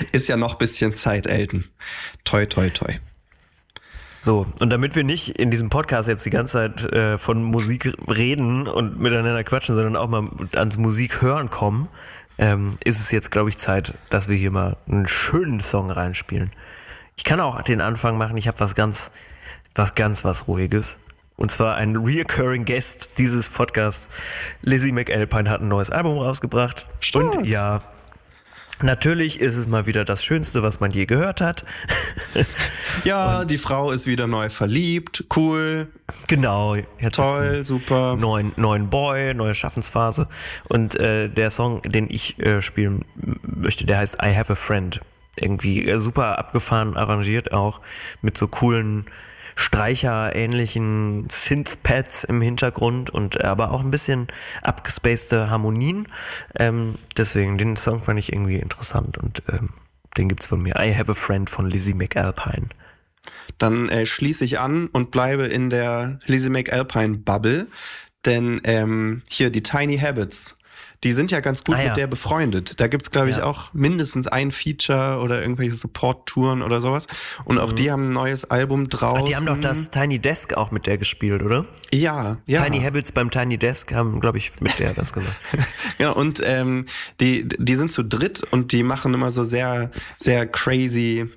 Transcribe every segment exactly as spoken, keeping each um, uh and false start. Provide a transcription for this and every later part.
Ist ja noch ein bisschen Zeit, Elton. Toi, toi, toi. So, und damit wir nicht in diesem Podcast jetzt die ganze Zeit äh, von Musik reden und miteinander quatschen, sondern auch mal ans Musik hören kommen, ähm, ist es jetzt, glaube ich, Zeit, dass wir hier mal einen schönen Song reinspielen. Ich kann auch den Anfang machen, ich habe was ganz, was ganz was Ruhiges. Und zwar ein reoccurring Guest dieses Podcasts. Lizzie McAlpine hat ein neues Album rausgebracht. Stimmt. Und ja, natürlich ist es mal wieder das Schönste, was man je gehört hat. Ja, und die Frau ist wieder neu verliebt. Cool. Genau. Jetzt Toll, super. Neuen, neuen Boy, neue Schaffensphase. Und äh, der Song, den ich äh, spielen möchte, der heißt I Have a Friend. Irgendwie äh, super abgefahren arrangiert auch. Mit so coolen Streicher-ähnlichen Synth-Pads im Hintergrund und aber auch ein bisschen abgespacede Harmonien. Ähm, deswegen, den Song fand ich irgendwie interessant und ähm, den gibt's von mir. I Have a Friend von Lizzie McAlpine. Dann äh, schließe ich an und bleibe in der Lizzie McAlpine-Bubble, denn ähm, hier die Tiny Habits, die sind ja ganz gut ah, ja. mit der befreundet. Da gibt's, glaube ich, ja. auch mindestens ein Feature oder irgendwelche Support-Touren oder sowas. Und auch mhm. die haben ein neues Album draußen. Ach, die haben doch das Tiny Desk auch mit der gespielt, oder? Ja, ja. Tiny Habits beim Tiny Desk haben, glaube ich, mit der das gemacht. Ja, und ähm, die, die sind zu dritt und die machen immer so sehr, sehr crazy,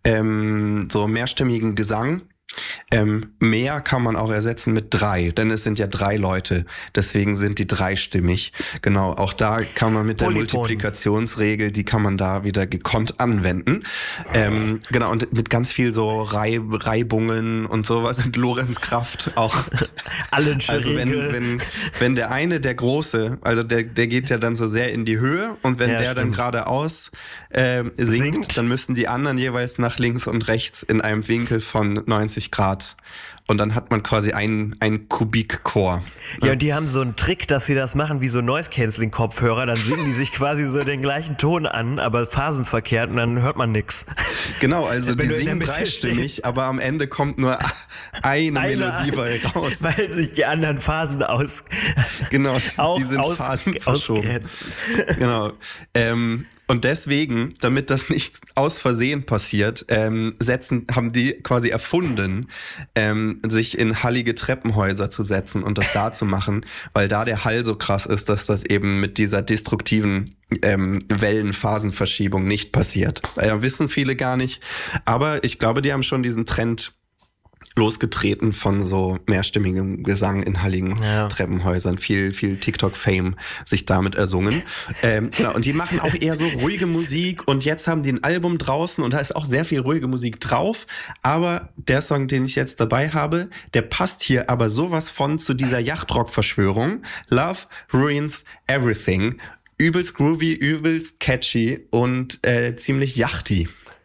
ähm, so mehrstimmigen Gesang. Ähm, mehr kann man auch ersetzen mit drei, denn es sind ja drei Leute, deswegen sind die dreistimmig. Genau, auch da kann man mit der Polyphon. Multiplikationsregel, die kann man da wieder gekonnt anwenden. Ähm, genau, und mit ganz viel so Reib- Reibungen und sowas und Lorenzkraft auch. Allensche Also wenn, Regel. wenn, wenn der eine, der Große, also der, der geht ja dann so sehr in die Höhe und wenn Ja, der dann stimmt. geradeaus äh, singt, Singt. dann müssen die anderen jeweils nach links und rechts in einem Winkel von neunzig Grad. Und dann hat man quasi einen, einen Kubikchor. Ja, und die haben so einen Trick, dass sie das machen wie so Noise-Canceling-Kopfhörer. Dann singen die sich quasi so den gleichen Ton an, aber phasenverkehrt und dann hört man nix. Genau, also Wenn die du in der singen Mitte dreistimmig, stehst. aber am Ende kommt nur eine, Eine- Melodie bei raus. Weil sich die anderen Phasen aus... Genau, auch die sind aus- Phasen verschoben. ausgrenzen. Genau. Ähm, und deswegen, damit das nicht aus Versehen passiert, ähm, setzen, haben die quasi erfunden, ähm, sich in hallige Treppenhäuser zu setzen und das da zu machen, weil da der Hall so krass ist, dass das eben mit dieser destruktiven ähm, Wellenphasenverschiebung nicht passiert. Äh, wissen viele gar nicht. Aber ich glaube, die haben schon diesen Trend losgetreten von so mehrstimmigem Gesang in halligen Ja. Treppenhäusern. Viel, viel TikTok-Fame sich damit ersungen. Ähm, genau, und die machen auch eher so ruhige Musik und jetzt haben die ein Album draußen und da ist auch sehr viel ruhige Musik drauf. Aber der Song, den ich jetzt dabei habe, der passt hier aber sowas von zu dieser Yachtrock-Verschwörung. Love Ruins Everything. Übelst groovy, übelst catchy und äh, ziemlich yachty.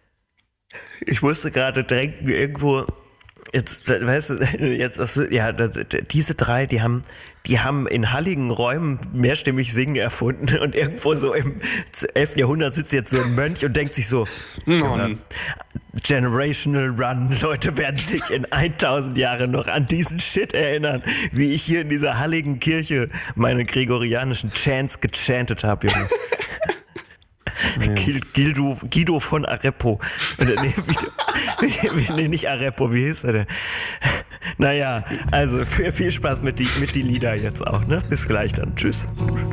Ich musste gerade denken, irgendwo... Jetzt, weißt du, jetzt, das, ja, das, diese drei, die haben, die haben in halligen Räumen mehrstimmig Singen erfunden und irgendwo so im elften Jahrhundert sitzt jetzt so ein Mönch und denkt sich so, Mann. Generational Run, Leute werden sich in tausend Jahren noch an diesen Shit erinnern, wie ich hier in dieser halligen Kirche meine gregorianischen Chants gechantet habe, Junge. Ja. Guido, Guido von Arepo. Nee, wie, nee, nicht Arepo, wie hieß er denn? Naja, also viel Spaß mit die, mit die Lieder jetzt auch, ne? Bis gleich dann. Tschüss.